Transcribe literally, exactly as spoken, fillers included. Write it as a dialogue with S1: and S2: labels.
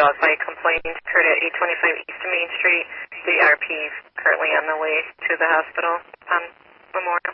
S1: dog bite complaint occurred at eight twenty-five East Main Street. The R P is currently on the way to the hospital on Memorial.